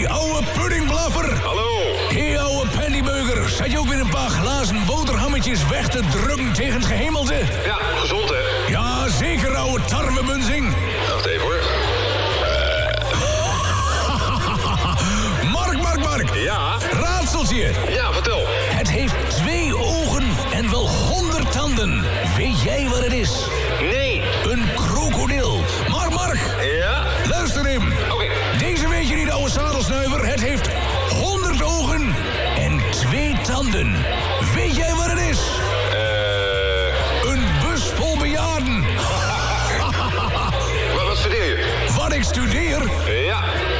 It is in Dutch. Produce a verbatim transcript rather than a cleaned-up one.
Hey, ouwe puddingblaffer. Hallo. Hey, ouwe pendybeuker. Zet je ook weer een paar glazen boterhammetjes weg te drukken tegen het gehemelte? Ja, gezond hè? Ja, zeker, ouwe tarwemunzing. Wacht even hoor. Mark, Mark, Mark. Ja? Raadseltje. Ja, vertel. Het heeft twee ogen en wel honderd tanden. Weet jij wat het is? Nee. Een krokodil. Mark, Mark. Ja? Luister hem. Oké. Okay. Deze weet je niet, ouwe zadelsnuiver. Het heeft honderd ogen en twee tanden. Weet jij wat het is? Eh... Uh... Een bus vol bejaarden. wat, wat studeer je? Wat ik studeer? Ja.